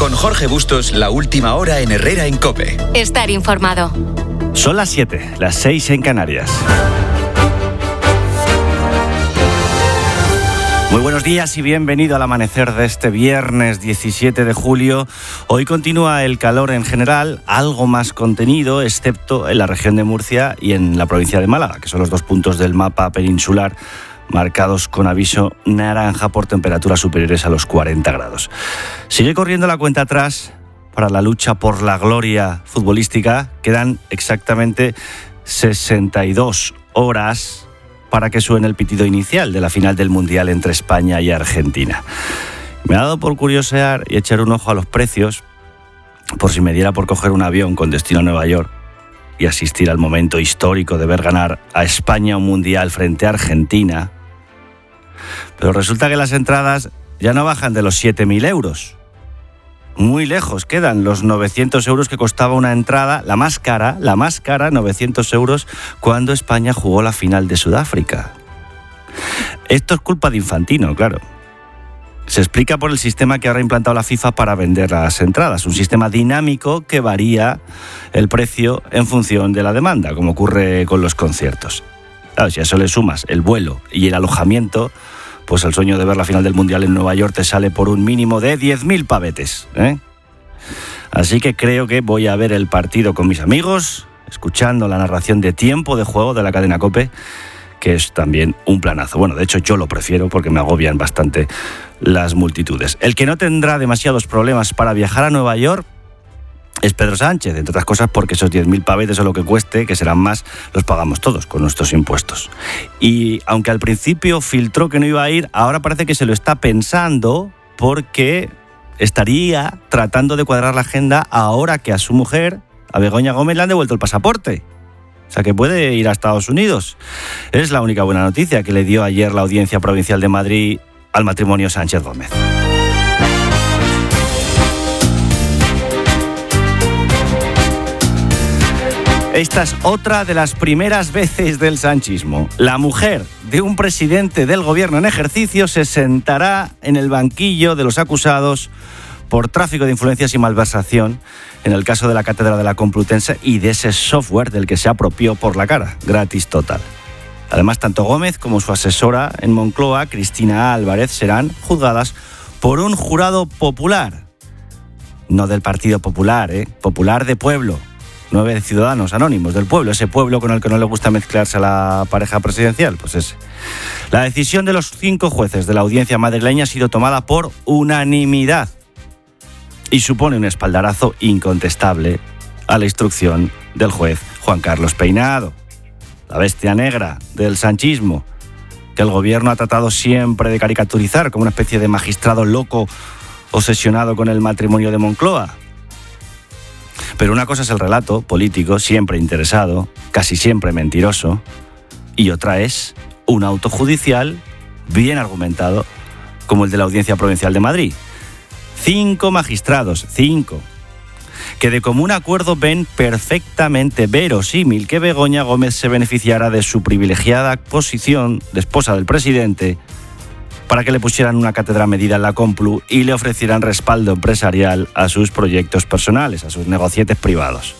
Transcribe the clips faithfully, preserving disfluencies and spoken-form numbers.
Con Jorge Bustos, la última hora en Herrera en COPE. Estar informado. Son las siete, las seis en Canarias. Muy buenos días y bienvenido al amanecer de este viernes diecisiete de julio. Hoy continúa el calor en general, algo más contenido, excepto en la región de Murcia y en la provincia de Málaga, que son los dos puntos del mapa peninsular marcados con aviso naranja por temperaturas superiores a los cuarenta grados. Sigue corriendo la cuenta atrás para la lucha por la gloria futbolística. Quedan exactamente sesenta y dos horas para que suene el pitido inicial de la final del Mundial entre España y Argentina. Me ha dado por curiosear y echar un ojo a los precios, por si me diera por coger un avión con destino a Nueva York y asistir al momento histórico de ver ganar a España un Mundial frente a Argentina. Pero resulta que las entradas ya no bajan de los siete mil euros. Muy lejos quedan los novecientos euros que costaba una entrada, la más cara, la más cara, novecientos euros, cuando España jugó la final de Sudáfrica. Esto es culpa de Infantino, claro. Se explica por el sistema que ahora ha implantado la FIFA para vender las entradas, un sistema dinámico que varía el precio en función de la demanda, como ocurre con los conciertos. Claro, si a eso le sumas el vuelo y el alojamiento, pues el sueño de ver la final del Mundial en Nueva York te sale por un mínimo de diez mil pavetes, ¿eh? Así que creo que voy a ver el partido con mis amigos, escuchando la narración de tiempo de juego de la cadena COPE, que es también un planazo. Bueno, de hecho yo lo prefiero porque me agobian bastante las multitudes. El que no tendrá demasiados problemas para viajar a Nueva York es Pedro Sánchez, entre otras cosas porque esos diez mil pavetes o lo que cueste, que serán más, los pagamos todos con nuestros impuestos. Y aunque al principio filtró que no iba a ir, ahora parece que se lo está pensando porque estaría tratando de cuadrar la agenda ahora que a su mujer, a Begoña Gómez, le han devuelto el pasaporte. O sea que puede ir a Estados Unidos. Es la única buena noticia que le dio ayer la Audiencia Provincial de Madrid al matrimonio Sánchez Gómez. Esta es otra de las primeras veces del sanchismo. La mujer de un presidente del gobierno en ejercicio se sentará en el banquillo de los acusados por tráfico de influencias y malversación en el caso de la Cátedra de la Complutense y de ese software del que se apropió por la cara, gratis total. Además, tanto Gómez como su asesora en Moncloa, Cristina Álvarez, serán juzgadas por un jurado popular. No del Partido Popular, ¿eh? Popular de pueblo. Nueve ciudadanos anónimos del pueblo, ese pueblo con el que no le gusta mezclarse a la pareja presidencial, pues ese. La decisión de los cinco jueces de la audiencia madrileña ha sido tomada por unanimidad y supone un espaldarazo incontestable a la instrucción del juez Juan Carlos Peinado, la bestia negra del sanchismo, que el gobierno ha tratado siempre de caricaturizar como una especie de magistrado loco obsesionado con el matrimonio de Moncloa. Pero una cosa es el relato político, siempre interesado, casi siempre mentiroso, y otra es un auto judicial bien argumentado como el de la Audiencia Provincial de Madrid. Cinco magistrados, cinco, que de común acuerdo ven perfectamente verosímil que Begoña Gómez se beneficiara de su privilegiada posición de esposa del presidente para que le pusieran una cátedra medida en la Complu y le ofrecieran respaldo empresarial a sus proyectos personales, a sus negocietes privados.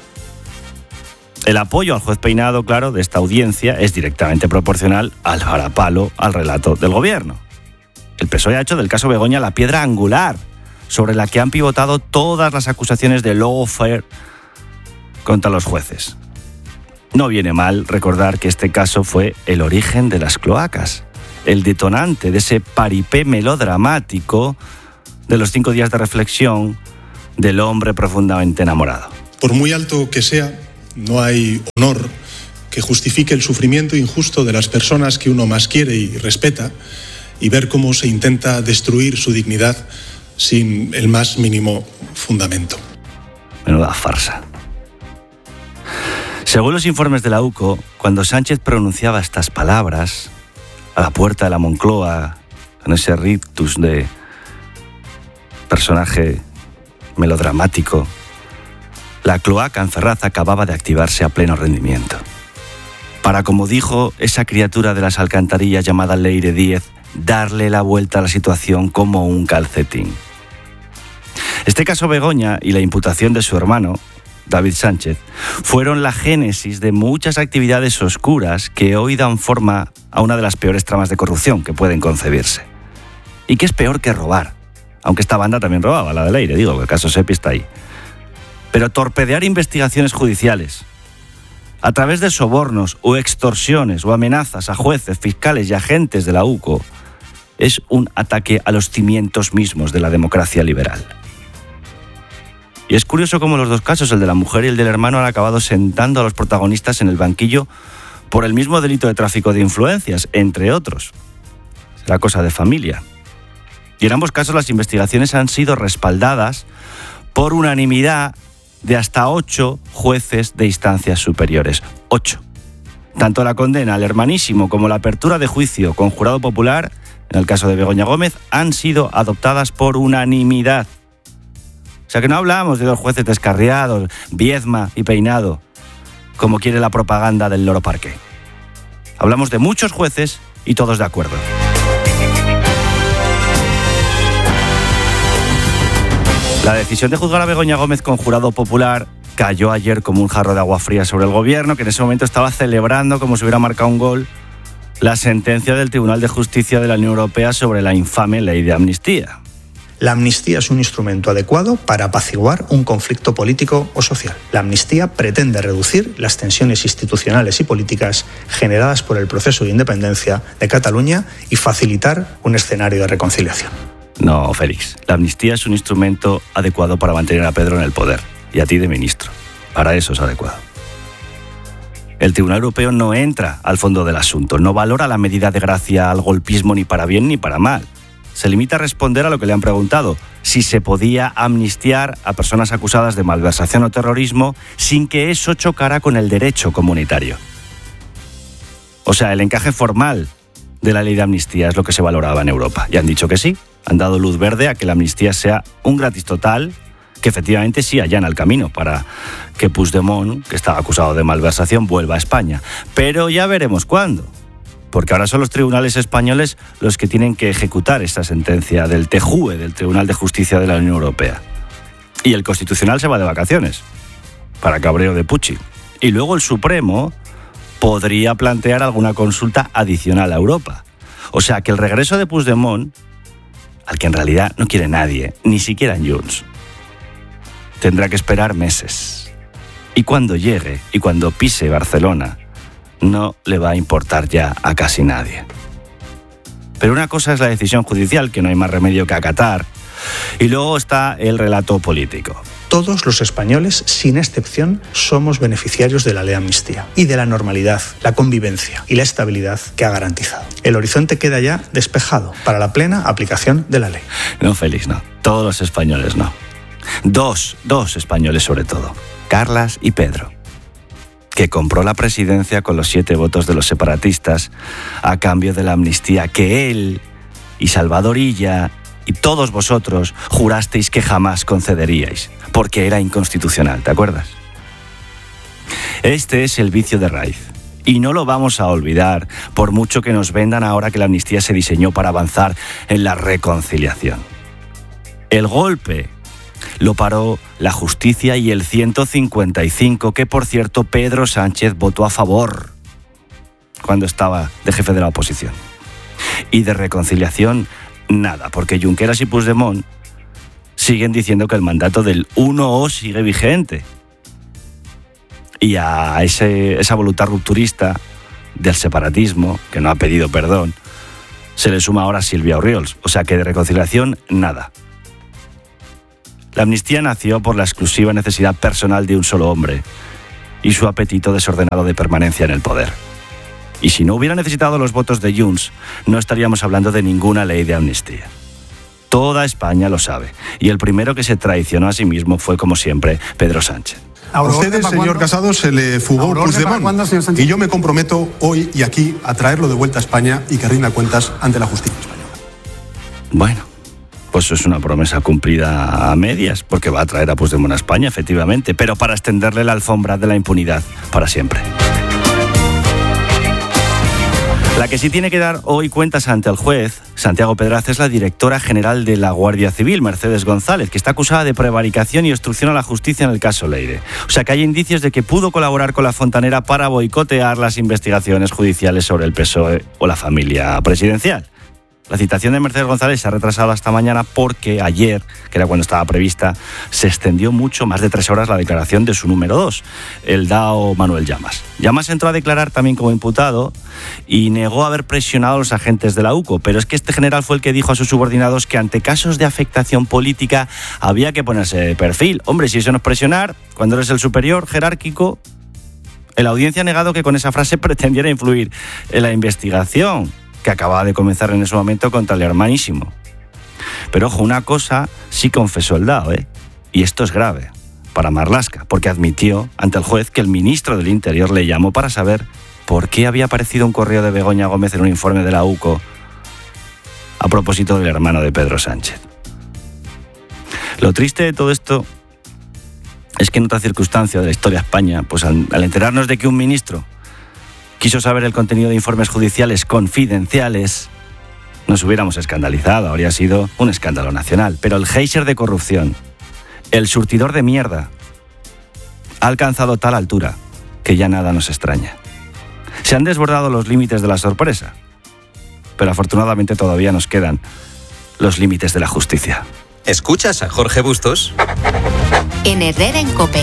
El apoyo al juez Peinado, claro, de esta audiencia es directamente proporcional al varapalo al relato del gobierno. El P S O E ha hecho del caso Begoña la piedra angular sobre la que han pivotado todas las acusaciones de lawfare contra los jueces. No viene mal recordar que este caso fue el origen de las cloacas, el detonante de ese paripé melodramático de los cinco días de reflexión del hombre profundamente enamorado. Por muy alto que sea, no hay honor que justifique el sufrimiento injusto de las personas que uno más quiere y respeta, y ver cómo se intenta destruir su dignidad sin el más mínimo fundamento. Menuda farsa. Según los informes de la U C O, cuando Sánchez pronunciaba estas palabras a la puerta de la Moncloa, con ese rictus de personaje melodramático, la cloaca en Ferraz acababa de activarse a pleno rendimiento. Para, como dijo esa criatura de las alcantarillas llamada Leire Díez, darle la vuelta a la situación como un calcetín. Este caso Begoña y la imputación de su hermano, David Sánchez, fueron la génesis de muchas actividades oscuras que hoy dan forma a una de las peores tramas de corrupción que pueden concebirse. Y que es peor que robar, aunque esta banda también robaba, la de Leire, digo, que el caso Sepi está ahí. Pero torpedear investigaciones judiciales a través de sobornos o extorsiones o amenazas a jueces, fiscales y agentes de la U C O es un ataque a los cimientos mismos de la democracia liberal. Y es curioso cómo los dos casos, el de la mujer y el del hermano, han acabado sentando a los protagonistas en el banquillo por el mismo delito de tráfico de influencias, entre otros. Será cosa de familia. Y en ambos casos las investigaciones han sido respaldadas por unanimidad de hasta ocho jueces de instancias superiores. Ocho. Tanto la condena al hermanísimo como la apertura de juicio con jurado popular, en el caso de Begoña Gómez, han sido adoptadas por unanimidad. O sea que no hablamos de dos jueces descarriados, Viedma y Peinado, como quiere la propaganda del Loro Parque. Hablamos de muchos jueces y todos de acuerdo. La decisión de juzgar a Begoña Gómez con jurado popular cayó ayer como un jarro de agua fría sobre el gobierno, que en ese momento estaba celebrando, como si hubiera marcado un gol, la sentencia del Tribunal de Justicia de la Unión Europea sobre la infame ley de amnistía. La amnistía es un instrumento adecuado para apaciguar un conflicto político o social. La amnistía pretende reducir las tensiones institucionales y políticas generadas por el proceso de independencia de Cataluña y facilitar un escenario de reconciliación. No, Félix, la amnistía es un instrumento adecuado para mantener a Pedro en el poder y a ti de ministro. Para eso es adecuado. El Tribunal Europeo no entra al fondo del asunto, no valora la medida de gracia al golpismo ni para bien ni para mal. Se limita a responder a lo que le han preguntado, si se podía amnistiar a personas acusadas de malversación o terrorismo sin que eso chocara con el derecho comunitario. O sea, el encaje formal de la ley de amnistía es lo que se valoraba en Europa. Y han dicho que sí, han dado luz verde a que la amnistía sea un gratis total, que efectivamente sí allana el camino para que Puigdemont, que estaba acusado de malversación, vuelva a España. Pero ya veremos cuándo. Porque ahora son los tribunales españoles los que tienen que ejecutar esta sentencia del T J U E, del Tribunal de Justicia de la Unión Europea. Y el Constitucional se va de vacaciones, para cabreo de Pucci. Y luego el Supremo podría plantear alguna consulta adicional a Europa. O sea que el regreso de Puigdemont, al que en realidad no quiere nadie, ni siquiera en Junts, tendrá que esperar meses. Y cuando llegue y cuando pise Barcelona, no le va a importar ya a casi nadie. Pero una cosa es la decisión judicial, que no hay más remedio que acatar, y luego está el relato político. Todos los españoles, sin excepción, somos beneficiarios de la ley de amnistía y de la normalidad, la convivencia y la estabilidad que ha garantizado. El horizonte queda ya despejado para la plena aplicación de la ley. No, Félix, no. Todos los españoles no. Dos, dos españoles sobre todo. Carlas y Pedro, que compró la presidencia con los siete votos de los separatistas a cambio de la amnistía que él y Salvador Illa y todos vosotros jurasteis que jamás concederíais, porque era inconstitucional, ¿te acuerdas? Este es el vicio de raíz, y no lo vamos a olvidar, por mucho que nos vendan ahora que la amnistía se diseñó para avanzar en la reconciliación. El golpe lo paró la justicia y el ciento cincuenta y cinco, que por cierto Pedro Sánchez votó a favor cuando estaba de jefe de la oposición. Y de reconciliación, nada, porque Junqueras y Puigdemont siguen diciendo que el mandato del uno O sigue vigente. Y a ese, esa voluntad rupturista del separatismo, que no ha pedido perdón, se le suma ahora Silvia Orriols. O sea que de reconciliación, nada. La amnistía nació por la exclusiva necesidad personal de un solo hombre y su apetito desordenado de permanencia en el poder. Y si no hubiera necesitado los votos de Junts, no estaríamos hablando de ninguna ley de amnistía. Toda España lo sabe, y el primero que se traicionó a sí mismo fue, como siempre, Pedro Sánchez. A ustedes, señor Casado, se le fugó Puigdemont, y yo me comprometo hoy y aquí a traerlo de vuelta a España y que rinda cuentas ante la justicia española. Bueno, pues es una promesa cumplida a medias, porque va a traer a Puigdemont a España, efectivamente, pero para extenderle la alfombra de la impunidad para siempre. La que sí tiene que dar hoy cuentas ante el juez, Santiago Pedraz, es la directora general de la Guardia Civil, Mercedes González, que está acusada de prevaricación y obstrucción a la justicia en el caso Leire. O sea que hay indicios de que pudo colaborar con la fontanera para boicotear las investigaciones judiciales sobre el P S O E o la familia presidencial. La citación de Mercedes González se ha retrasado hasta mañana porque ayer, que era cuando estaba prevista, se extendió mucho, más de tres horas, la declaración de su número dos, el D A O Manuel Llamas. Llamas entró a declarar también como imputado y negó haber presionado a los agentes de la U C O, pero es que este general fue el que dijo a sus subordinados que ante casos de afectación política había que ponerse de perfil. Hombre, si eso no es presionar, cuando eres el superior jerárquico, en la audiencia ha negado que con esa frase pretendiera influir en la investigación que acababa de comenzar en ese momento contra el hermanísimo. Pero ojo, una cosa sí confesó el D A O, ¿eh? Y esto es grave para Marlaska, porque admitió ante el juez que el ministro del Interior le llamó para saber por qué había aparecido un correo de Begoña Gómez en un informe de la U C O a propósito del hermano de Pedro Sánchez. Lo triste de todo esto es que en otra circunstancia de la historia de España, pues al, al enterarnos de que un ministro quiso saber el contenido de informes judiciales confidenciales, nos hubiéramos escandalizado, habría sido un escándalo nacional. Pero el geyser de corrupción, el surtidor de mierda, ha alcanzado tal altura que ya nada nos extraña. Se han desbordado los límites de la sorpresa, pero afortunadamente todavía nos quedan los límites de la justicia. ¿Escuchas a Jorge Bustos? En Herrera en COPE.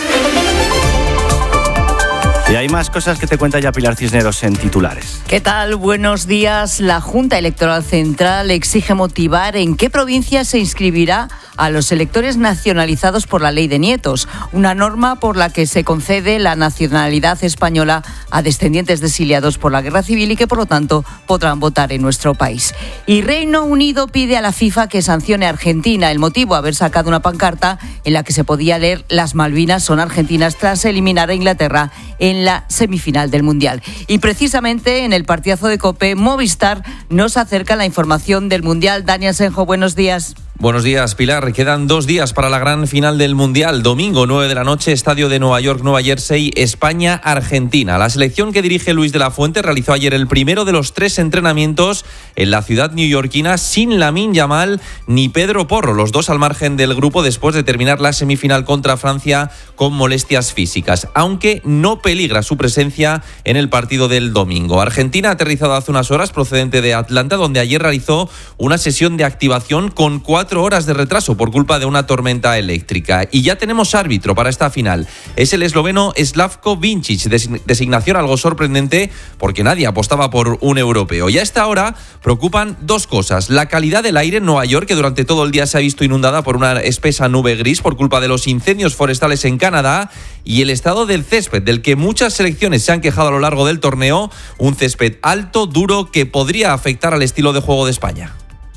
Y hay más cosas que te cuenta ya Pilar Cisneros en titulares. ¿Qué tal? Buenos días. La Junta Electoral Central exige motivar en qué provincia se inscribirá a los electores nacionalizados por la Ley de Nietos, una norma por la que se concede la nacionalidad española a descendientes de exiliados por la Guerra Civil y que, por lo tanto, podrán votar en nuestro país. Y Reino Unido pide a la FIFA que sancione a Argentina. El motivo, haber sacado una pancarta en la que se podía leer «Las Malvinas son argentinas» tras eliminar a Inglaterra en la semifinal del Mundial. Y precisamente en el partidazo de COPE, Movistar nos acerca la información del Mundial. Dani Asenjo, buenos días. Buenos días, Pilar. Quedan dos días para la gran final del Mundial. Domingo, nueve de la noche, estadio de Nueva York, Nueva Jersey, España-Argentina. La selección que dirige Luis de la Fuente realizó ayer el primero de los tres entrenamientos en la ciudad neoyorquina sin Lamine Yamal ni Pedro Porro, los dos al margen del grupo después de terminar la semifinal contra Francia con molestias físicas, aunque no peligra su presencia en el partido del domingo. Argentina ha aterrizado hace unas horas procedente de Atlanta, donde ayer realizó una sesión de activación con cuatro horas de retraso por culpa de una tormenta eléctrica. Y ya tenemos árbitro para esta final. Es el esloveno Slavko Vincic, designación algo sorprendente porque nadie apostaba por un europeo. Y a esta hora preocupan dos cosas: la calidad del aire en Nueva York, que durante todo el día se ha visto inundada por una espesa nube gris por culpa de los incendios forestales en Canadá, y el estado del césped, del que muchas selecciones se han quejado a lo largo del torneo, un césped alto, duro, que podría afectar al estilo de juego de España.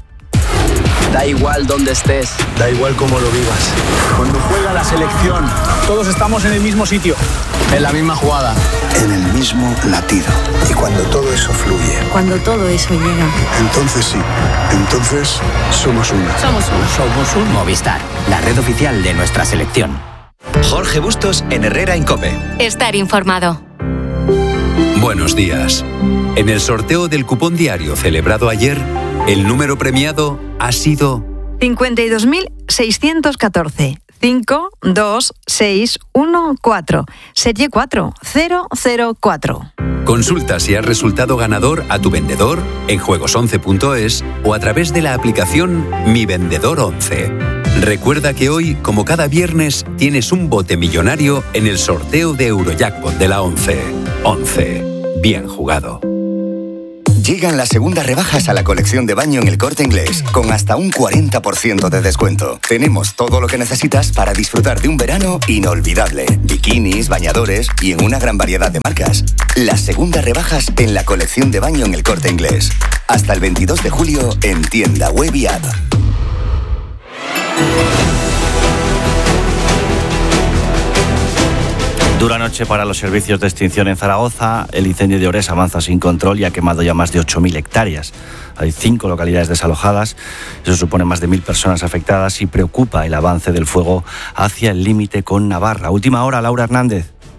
Da igual dónde estés, da igual cómo lo vivas. Cuando juega la selección, todos estamos en el mismo sitio, en la misma jugada, en el mismo latido. Y cuando todo eso fluye, cuando todo eso llega, entonces sí, entonces somos uno. Somos uno. Somos un Movistar, la red oficial de nuestra selección. Jorge Bustos en Herrera en COPE. Estar informado. Buenos días. En el sorteo del cupón diario celebrado ayer, el número premiado ha sido cincuenta y dos mil seiscientos catorce. cinco dos seis uno cuatro. Serie cuatro cero cero cuatro. Consulta si has resultado ganador a tu vendedor en juegos once punto es o a través de la aplicación Mi Vendedor once. Recuerda que hoy, como cada viernes, tienes un bote millonario en el sorteo de Eurojackpot de la once. once. Bien jugado. Llegan las segundas rebajas a la colección de baño en El Corte Inglés, con hasta un cuarenta por ciento de descuento. Tenemos todo lo que necesitas para disfrutar de un verano inolvidable. Bikinis, bañadores y en una gran variedad de marcas. Las segundas rebajas en la colección de baño en El Corte Inglés. Hasta el veintidós de julio en tienda web y app. Dura noche para los servicios de extinción en Zaragoza. El incendio de Ores avanza sin control y ha quemado ya más de ocho mil hectáreas. Hay cinco localidades desalojadas. Eso supone más de mil personas afectadas y preocupa el avance del fuego hacia el límite con Navarra. Última hora, Laura Hernández.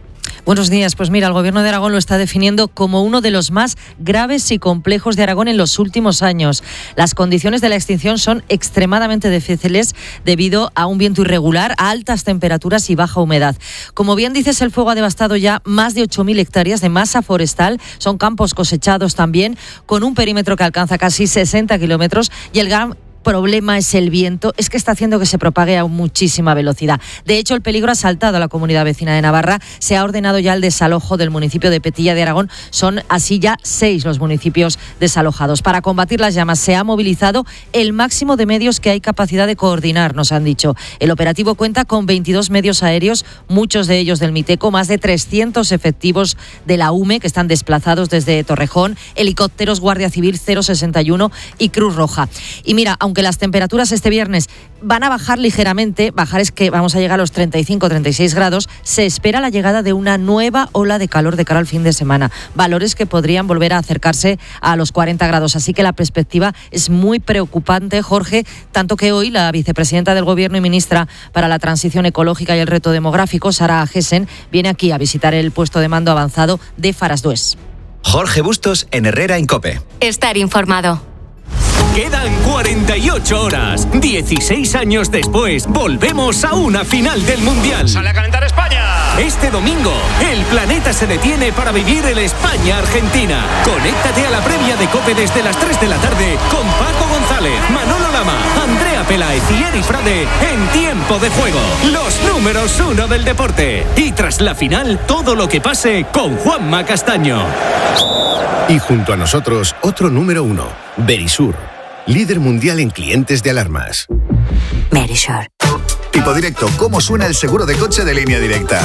Buenos días. Pues mira, el Gobierno de Aragón lo está definiendo como uno de los más graves y complejos de Aragón en los últimos años. Las condiciones de la extinción son extremadamente difíciles debido a un viento irregular, a altas temperaturas y baja humedad. Como bien dices, el fuego ha devastado ya más de ocho mil hectáreas de masa forestal. Son campos cosechados también, con un perímetro que alcanza casi sesenta kilómetros, y el gran problema es el viento, es que está haciendo que se propague a muchísima velocidad. De hecho, el peligro ha saltado a la comunidad vecina de Navarra. Se ha ordenado ya el desalojo del municipio de Petilla de Aragón. Son así ya seis los municipios desalojados. Para combatir las llamas se ha movilizado el máximo de medios que hay capacidad de coordinar, nos han dicho. El operativo cuenta con veintidós medios aéreos, muchos de ellos del Miteco, más de trescientos efectivos de la U M E que están desplazados desde Torrejón, helicópteros, Guardia Civil cero sesenta y uno y Cruz Roja. Y mira, aunque las temperaturas este viernes van a bajar ligeramente, bajar es que vamos a llegar a los treinta y cinco a treinta y seis grados, se espera la llegada de una nueva ola de calor de cara al fin de semana, valores que podrían volver a acercarse a los cuarenta grados, así que la perspectiva es muy preocupante, Jorge, tanto que hoy la vicepresidenta del Gobierno y ministra para la Transición Ecológica y el Reto Demográfico, Sara Agesen, viene aquí a visitar el puesto de mando avanzado de Farasdués. Jorge Bustos en Herrera en COPE. Estar informado. Quedan cuarenta y ocho horas. dieciséis años después, volvemos a una final del Mundial. ¡Sale a calentar España! Este domingo, el planeta se detiene para vivir el España-Argentina. Conéctate a la previa de COPE desde las tres de la tarde con Paco González, Manolo Lama, Andrea Peláez y Eri Frade en Tiempo de Juego. Los números uno del deporte. Y tras la final, todo lo que pase con Juanma Castaño. Y junto a nosotros, otro número uno, Verisur. Líder mundial en clientes de alarmas. Verisur. Tipo directo, ¿cómo suena el seguro de coche de Línea Directa?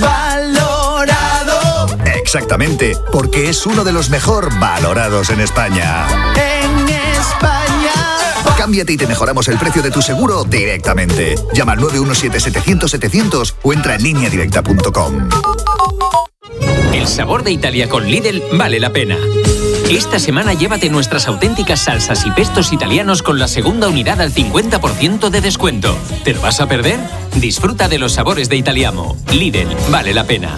Valorado. Exactamente, porque es uno de los mejor valorados en España. En España. Cámbiate y te mejoramos el precio de tu seguro directamente. Llama al nueve uno siete, setecientos, setecientos o entra en línea directa punto com. El sabor de Italia con Lidl vale la pena. Esta semana llévate nuestras auténticas salsas y pestos italianos con la segunda unidad al cincuenta por ciento de descuento. ¿Te lo vas a perder? Disfruta de los sabores de Italiamo. Lidl, vale la pena.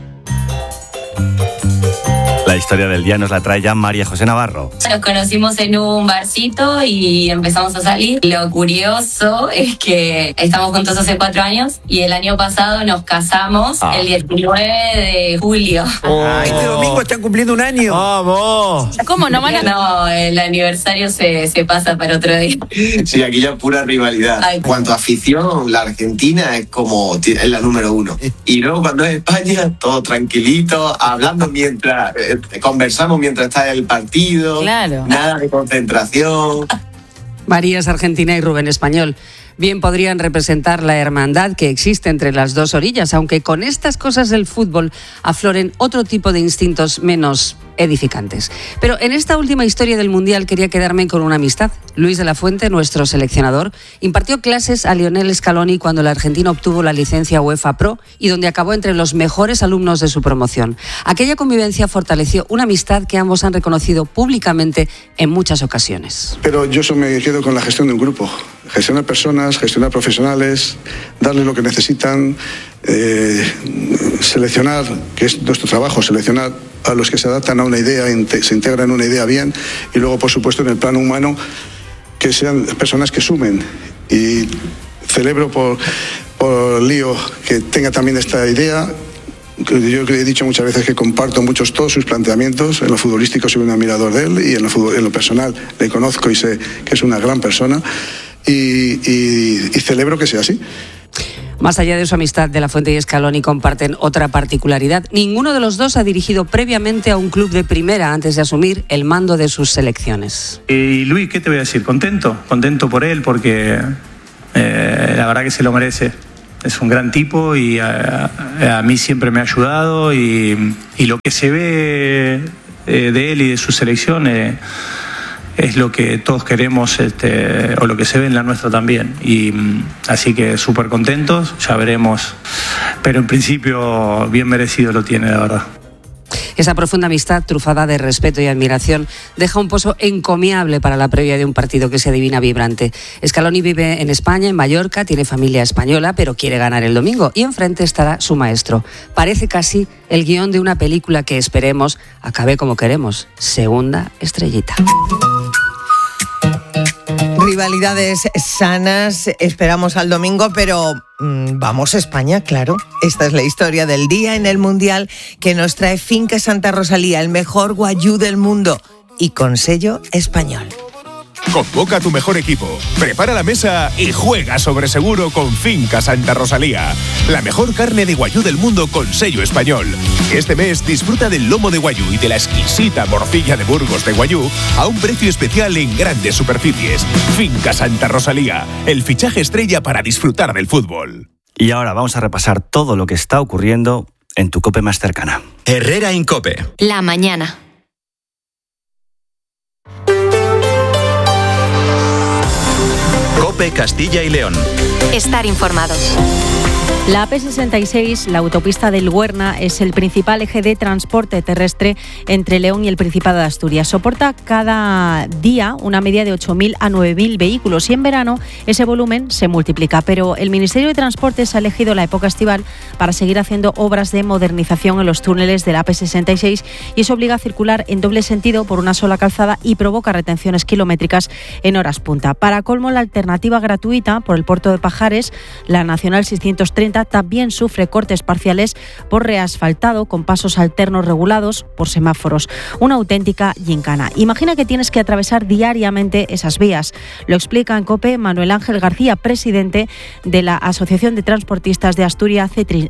La historia del día nos la trae ya María José Navarro. Nos conocimos en un barcito y empezamos a salir. Lo curioso es que estamos juntos hace cuatro años y el año pasado nos casamos ah. el diecinueve de julio. Oh. Este domingo están cumpliendo un año. ¡Vamos! ¿Cómo no van a...? No, el aniversario se, se pasa para otro día. Sí, aquí ya pura rivalidad. Ay. En cuanto a afición, la Argentina es como es la número uno. Y luego cuando es España, todo tranquilito, hablando mientras... conversamos mientras está el partido, claro. Nada de concentración. María es argentina y Rubén español. Bien podrían representar la hermandad que existe entre las dos orillas, aunque con estas cosas del fútbol afloren otro tipo de instintos menos edificantes. Pero en esta última historia del Mundial quería quedarme con una amistad. Luis de la Fuente, nuestro seleccionador, impartió clases a Lionel Scaloni cuando la Argentina obtuvo la licencia UEFA Pro y donde acabó entre los mejores alumnos de su promoción. Aquella convivencia fortaleció una amistad que ambos han reconocido públicamente en muchas ocasiones. Pero yo solo me quedo con la gestión de un grupo. Gestionar personas, gestionar profesionales, darles lo que necesitan, eh, seleccionar, que es nuestro trabajo, seleccionar a los que se adaptan a una idea, se integran en una idea bien, y luego, por supuesto, en el plano humano, que sean personas que sumen. Y celebro por, por Lío que tenga también esta idea. Yo he dicho muchas veces que comparto muchos todos sus planteamientos. En lo futbolístico soy un admirador de él y en lo, en lo personal le conozco y sé que es una gran persona. Y, y, y celebro que sea así. Más allá de su amistad, De la Fuente y Scaloni comparten otra particularidad. Ninguno de los dos ha dirigido previamente a un club de primera antes de asumir el mando de sus selecciones. Y Luis, ¿qué te voy a decir? Contento, contento por él porque eh, la verdad que se lo merece. Es un gran tipo y a, a mí siempre me ha ayudado y, y lo que se ve eh, de él y de su selección eh, es lo que todos queremos, este, o lo que se ve en la nuestra también. Y así que súper contentos, ya veremos. Pero en principio bien merecido lo tiene, la verdad. Esa profunda amistad, trufada de respeto y admiración, deja un pozo encomiable para la previa de un partido que se adivina vibrante. Scaloni vive en España, en Mallorca, tiene familia española, pero quiere ganar el domingo. Y enfrente estará su maestro. Parece casi el guión de una película que esperemos acabe como queremos. Segunda estrellita. Rivalidades sanas, esperamos al domingo, pero mmm, vamos a España, claro. Esta es la historia del día en el Mundial que nos trae Finca Santa Rosalía, el mejor guayú del mundo y con sello español. Convoca a tu mejor equipo, prepara la mesa y juega sobre seguro con Finca Santa Rosalía. La mejor carne de guayú del mundo con sello español. Este mes disfruta del lomo de guayú y de la exquisita morcilla de Burgos de guayú a un precio especial en grandes superficies. Finca Santa Rosalía, el fichaje estrella para disfrutar del fútbol. Y ahora vamos a repasar todo lo que está ocurriendo en tu COPE más cercana. Herrera en COPE. La mañana. COPE Castilla y León. Estar informados. La A P sesenta y seis, la autopista del Huerna, es el principal eje de transporte terrestre entre León y el Principado de Asturias. Soporta cada día una media de ocho mil a nueve mil vehículos y en verano ese volumen se multiplica. Pero el Ministerio de Transportes ha elegido la época estival para seguir haciendo obras de modernización en los túneles de la A P sesenta y seis y eso obliga a circular en doble sentido por una sola calzada y provoca retenciones kilométricas en horas punta. Para colmo, la alternativa gratuita por el puerto de Pajares, la Nacional seiscientos treinta, también sufre cortes parciales por reasfaltado con pasos alternos regulados por semáforos. Una auténtica gincana. Imagina que tienes que atravesar diariamente esas vías. Lo explica en COPE Manuel Ángel García, presidente de la Asociación de Transportistas de Asturias,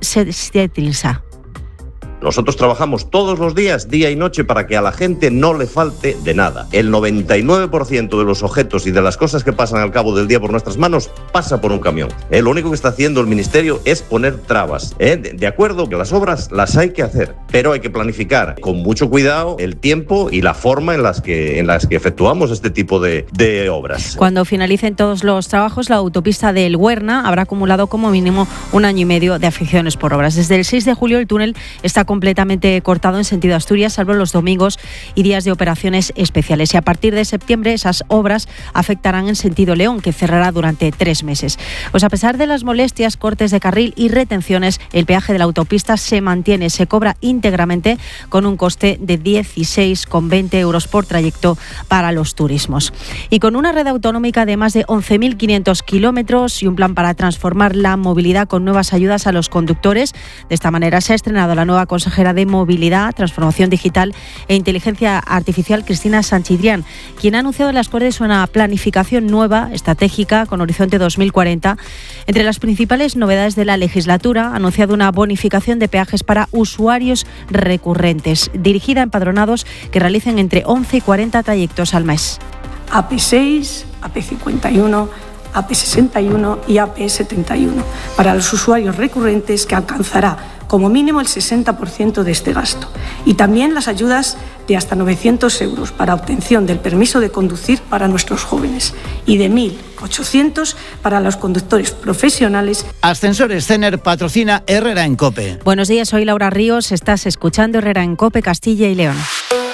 CETRINSA. Nosotros trabajamos todos los días, día y noche, para que a la gente no le falte de nada. El noventa y nueve por ciento de los objetos y de las cosas que pasan al cabo del día por nuestras manos pasa por un camión. ¿Eh? Lo único que está haciendo el Ministerio es poner trabas. ¿Eh? De, de acuerdo que las obras las hay que hacer, pero hay que planificar con mucho cuidado el tiempo y la forma en las que, en las que efectuamos este tipo de, de obras. Cuando finalicen todos los trabajos, la autopista del Huerna habrá acumulado como mínimo un año y medio de afecciones por obras. Desde el seis de julio el túnel está completamente cortado en sentido Asturias, salvo los domingos y días de operaciones especiales. Y a partir de septiembre esas obras afectarán en sentido León, que cerrará durante tres meses. Pues a pesar de las molestias, cortes de carril y retenciones, el peaje de la autopista se mantiene, se cobra íntegramente con un coste de dieciséis coma veinte euros por trayecto para los turismos. Y con una red autonómica de más de once mil quinientos kilómetros y un plan para transformar la movilidad con nuevas ayudas a los conductores, de esta manera se ha estrenado la nueva consejera de Movilidad, Transformación Digital e Inteligencia Artificial, Cristina Sanchidrián, quien ha anunciado en las Cortes una planificación nueva, estratégica, con horizonte dos mil cuarenta. Entre las principales novedades de la legislatura, ha anunciado una bonificación de peajes para usuarios recurrentes, dirigida a empadronados que realicen entre once y cuarenta trayectos al mes. A P seis, A P cincuenta y uno, A P sesenta y uno y A P setenta y uno, para los usuarios recurrentes, que alcanzará como mínimo el sesenta por ciento de este gasto. Y también las ayudas de hasta novecientos euros para obtención del permiso de conducir para nuestros jóvenes y de mil ochocientos para los conductores profesionales. Ascensores Cener patrocina Herrera en COPE. Buenos días, soy Laura Ríos, estás escuchando Herrera en COPE, Castilla y León.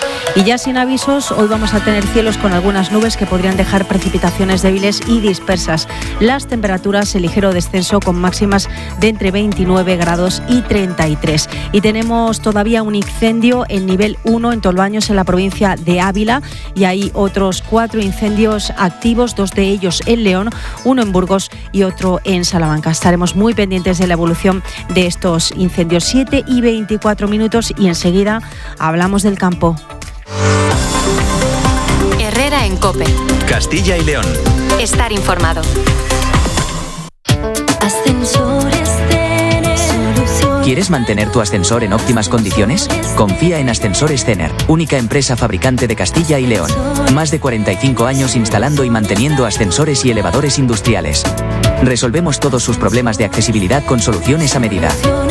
Y ya sin avisos, hoy vamos a tener cielos con algunas nubes que podrían dejar precipitaciones débiles y dispersas. Las temperaturas en ligero descenso con máximas de entre veintinueve grados y treinta y tres. Y tenemos todavía un incendio en nivel uno en Tolbaños, en la provincia de Ávila, y hay otros cuatro incendios activos, dos de ellos en León, uno en Burgos y otro en Salamanca. Estaremos muy pendientes de la evolución de estos incendios. siete y veinticuatro minutos y enseguida hablamos del campo. Herrera en COPE. Castilla y León. Estar informado. Ascensores Cener. ¿Quieres mantener tu ascensor en óptimas condiciones? Confía en Ascensores Cener, única empresa fabricante de Castilla y León. Más de cuarenta y cinco años instalando y manteniendo ascensores y elevadores industriales. Resolvemos todos sus problemas de accesibilidad con soluciones a medida.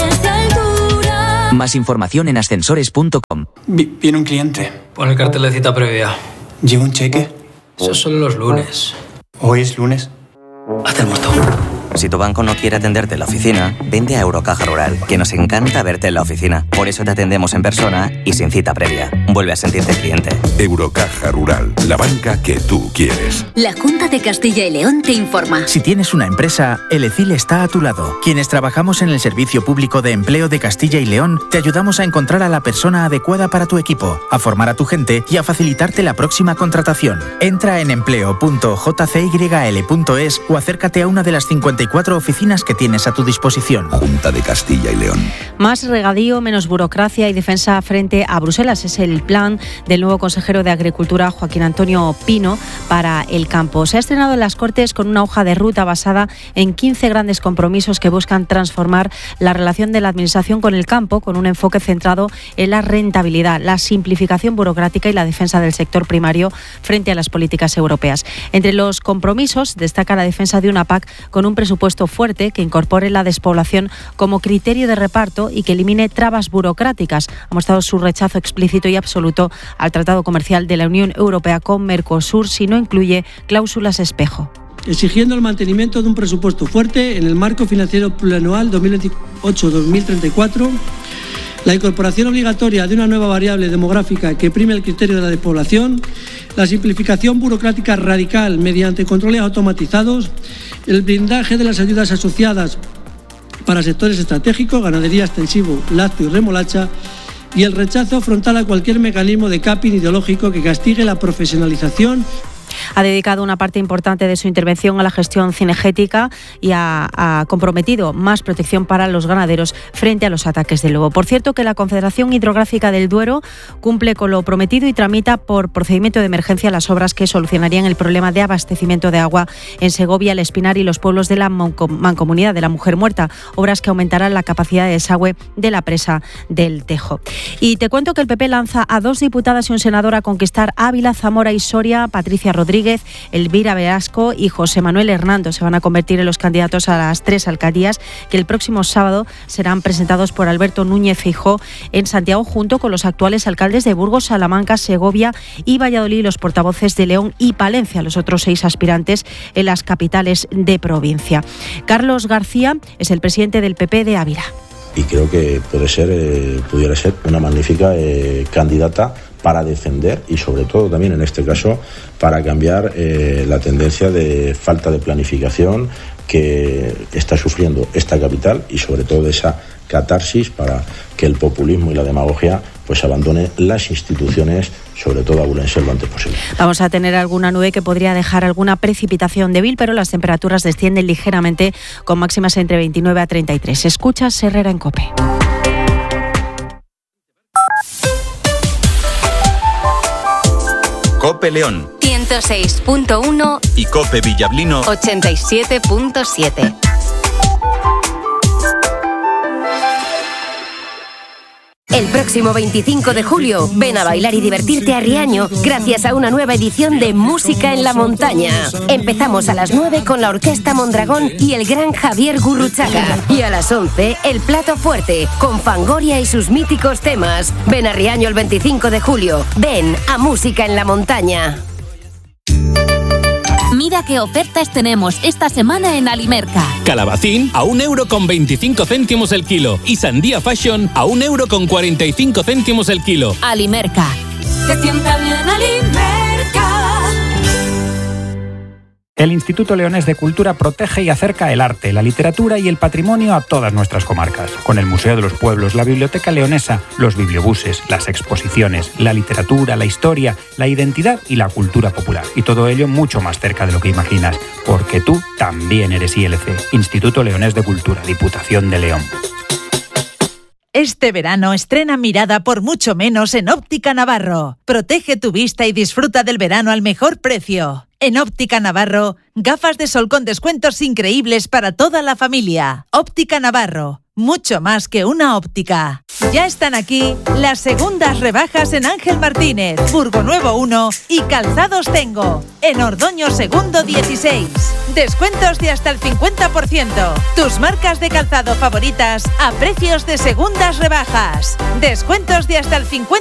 Más información en ascensores punto com. Viene un cliente. Pon el cartel de cita previa. ¿Lleva un cheque? Esos son los lunes. ¿Hoy es lunes? Haz el mosto. Si tu banco no quiere atenderte en la oficina, vente a Eurocaja Rural, que nos encanta verte en la oficina. Por eso te atendemos en persona y sin cita previa. Vuelve a sentirte cliente. Eurocaja Rural, la banca que tú quieres. La Junta de Castilla y León te informa. Si tienes una empresa, el E C I L está a tu lado. Quienes trabajamos en el Servicio Público de Empleo de Castilla y León, te ayudamos a encontrar a la persona adecuada para tu equipo, a formar a tu gente y a facilitarte la próxima contratación. Entra en empleo punto j c y l punto es o acércate a una de las cincuenta y cuatro oficinas que tienes a tu disposición. Junta de Castilla y León. Más regadío, menos burocracia y defensa frente a Bruselas es el plan del nuevo consejero de Agricultura, Joaquín Antonio Pino, para el campo. Se ha estrenado en las Cortes con una hoja de ruta basada en quince grandes compromisos que buscan transformar la relación de la Administración con el campo, con un enfoque centrado en la rentabilidad, la simplificación burocrática y la defensa del sector primario frente a las políticas europeas. Entre los compromisos destaca la defensa de una P A C con un presupuesto fuerte que incorpore la despoblación como criterio de reparto y que elimine trabas burocráticas. Ha mostrado su rechazo explícito y absoluto al Tratado Comercial de la Unión Europea con Mercosur si no incluye cláusulas espejo. Exigiendo el mantenimiento de un presupuesto fuerte en el marco financiero plurianual dos mil veintiocho a dos mil treinta y cuatro, la incorporación obligatoria de una nueva variable demográfica que prime el criterio de la despoblación, la simplificación burocrática radical mediante controles automatizados, el blindaje de las ayudas asociadas para sectores estratégicos, ganadería extensivo, lácteo y remolacha, y el rechazo frontal a cualquier mecanismo de capping ideológico que castigue la profesionalización. Ha dedicado una parte importante de su intervención a la gestión cinegética y ha, ha comprometido más protección para los ganaderos frente a los ataques del lobo. Por cierto, que la Confederación Hidrográfica del Duero cumple con lo prometido y tramita por procedimiento de emergencia las obras que solucionarían el problema de abastecimiento de agua en Segovia, El Espinar y los pueblos de la Mancomunidad de la Mujer Muerta, obras que aumentarán la capacidad de desagüe de la presa del Tejo. Y te cuento que el P P lanza a dos diputadas y un senador a conquistar Ávila, Zamora y Soria. Patricia Rodríguez, Elvira Velasco y José Manuel Hernando se van a convertir en los candidatos a las tres alcaldías que el próximo sábado serán presentados por Alberto Núñez Feijóo en Santiago, junto con los actuales alcaldes de Burgos, Salamanca, Segovia y Valladolid y los portavoces de León y Palencia, los otros seis aspirantes en las capitales de provincia. Carlos García es el presidente del P P de Ávila. Y creo que puede ser, eh, pudiera ser una magnífica eh, candidata para defender y sobre todo también en este caso para cambiar eh, la tendencia de falta de planificación que está sufriendo esta capital y sobre todo esa catarsis para que el populismo y la demagogia pues abandone las instituciones, sobre todo a Ourense, lo antes posible. Vamos a tener alguna nube que podría dejar alguna precipitación débil, pero las temperaturas descienden ligeramente con máximas entre veintinueve a treinta y tres. Escuchas Herrera en COPE. COPE León ciento seis punto uno y COPE Villablino ochenta y siete punto siete. El próximo veinticinco de julio, ven a bailar y divertirte a Riaño gracias a una nueva edición de Música en la Montaña. Empezamos a las nueve con la Orquesta Mondragón y el gran Javier Gurruchaga. Y a las once, el plato fuerte, con Fangoria y sus míticos temas. Ven a Riaño el veinticinco de julio. Ven a Música en la Montaña. Mira qué ofertas tenemos esta semana en Alimerca. Calabacín a un euro con veinticinco céntimos el kilo y sandía fashion a un euro con cuarenta y cinco céntimos el kilo. Alimerca. Se sienta bien Alimerca. El Instituto Leonés de Cultura protege y acerca el arte, la literatura y el patrimonio a todas nuestras comarcas. Con el Museo de los Pueblos, la Biblioteca Leonesa, los bibliobuses, las exposiciones, la literatura, la historia, la identidad y la cultura popular. Y todo ello mucho más cerca de lo que imaginas, porque tú también eres I L C, Instituto Leonés de Cultura, Diputación de León. Este verano estrena Mirada por mucho menos en Óptica Navarro. Protege tu vista y disfruta del verano al mejor precio. En Óptica Navarro, gafas de sol con descuentos increíbles para toda la familia. Óptica Navarro, mucho más que una óptica. Ya están aquí las segundas rebajas en Ángel Martínez, Burgo Nuevo uno y Calzados Tengo, en Ordoño Segundo dieciséis. Descuentos de hasta el cincuenta por ciento. Tus marcas de calzado favoritas a precios de segundas rebajas. Descuentos de hasta el cincuenta por ciento.